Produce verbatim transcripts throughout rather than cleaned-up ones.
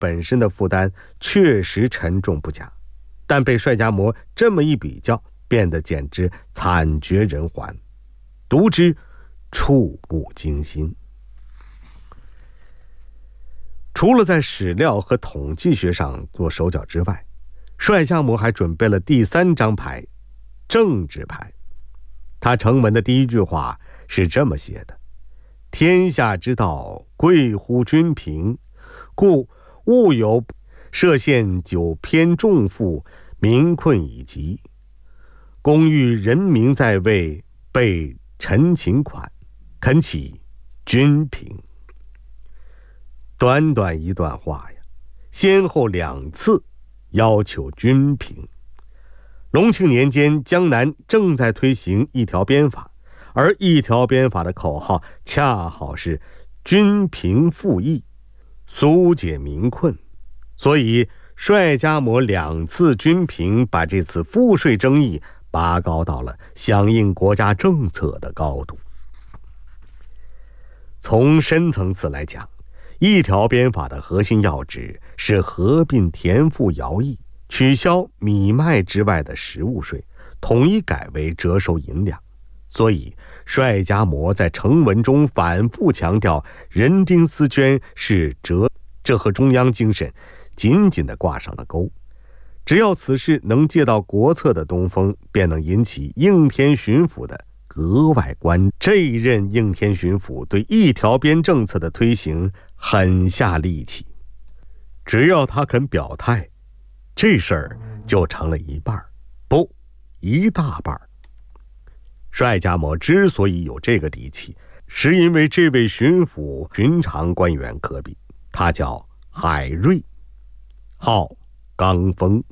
本身的负担确实沉重不假，但被帅家模这么一比较，变得简直惨绝人寰，读之触目惊心。除了在史料和统计学上做手脚之外，帅家模还准备了第三张牌，政治牌。他成文的第一句话是这么写的：天下之道贵乎均平，故勿有设县久偏重负，民困已极。公欲人民在位，备陈情款，恳启均平。短短一段话呀，先后两次要求均平。隆庆年间，江南正在推行一条鞭法，而一条鞭法的口号恰好是均平赋役，疏解民困。所以帅家模两次均平，把这次赋税争议拔高到了响应国家政策的高度。从深层次来讲，一条鞭法的核心要旨是合并田赋徭役，取消米麦之外的食物税，统一改为折收银两。所以帅家模在成文中反复强调人丁思捐是折，这和中央精神紧紧地挂上了钩。只要此事能借到国策的东风，便能引起应天巡抚的格外关注。这一任应天巡抚对一条鞭政策的推行狠下力气，只要他肯表态，这事儿就成了一半，不，一大半。帅家模之所以有这个底气，是因为这位巡抚寻常官员可比，他叫海瑞，号刚峰。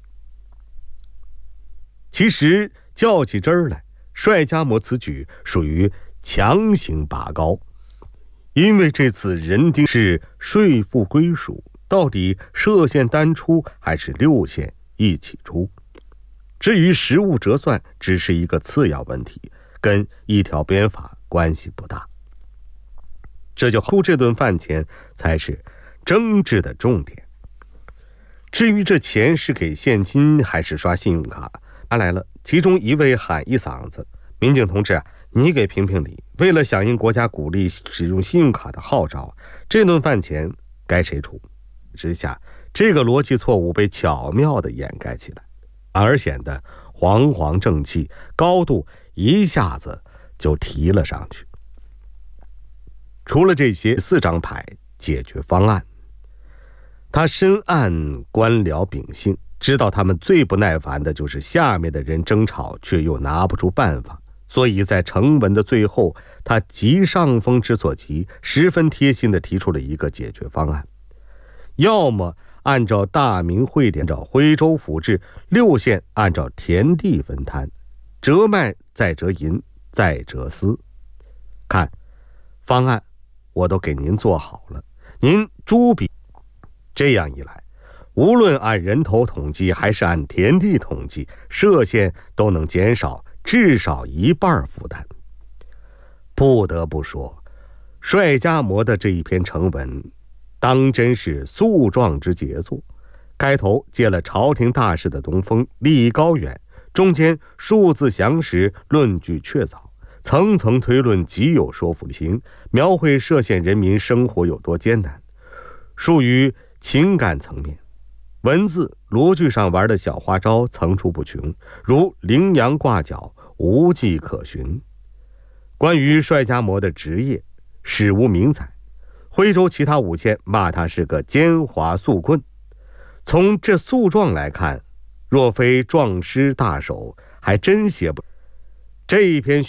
其实较起真儿来，帅家模此举属于强行拔高，因为这次人丁是税赋归属，到底歙县单出还是六县一起出？至于实物折算，只是一个次要问题，跟一条鞭法关系不大。这就出这顿饭钱才是争执的重点。至于这钱是给现金还是刷信用卡，拿来了，其中一位喊一嗓子：民警同志啊，你给评评理，为了响应国家鼓励使用信用卡的号召，这顿饭钱该谁出？之下，这个逻辑错误被巧妙地掩盖起来，反而显得煌煌正气，高度一下子就提了上去。除了这些四张牌解决方案，他深谙官僚秉性，知道他们最不耐烦的就是下面的人争吵却又拿不出办法，所以在成文的最后，他急上风之所急，十分贴心地提出了一个解决方案：要么按照大明会典，照徽州府制，六县按照田地分摊，折麦再折银再折丝。看，方案我都给您做好了，您朱笔。这样一来，无论按人头统计还是按田地统计，歙县都能减少至少一半负担。不得不说，帅家模的这一篇成文当真是诉状之杰作。开头借了朝廷大事的东风，立意高远，中间数字详实，论据确凿，层层推论极有说服性，描绘歙县人民生活有多艰难。属于情感层面，文字逻辑上玩的小花招层出不穷，如羚羊挂角，无迹可寻。关于帅家模的职业，史无名载，徽州其他五县骂他是个奸猾宿棍。从这诉状来看，若非壮师大手，还真写不这一篇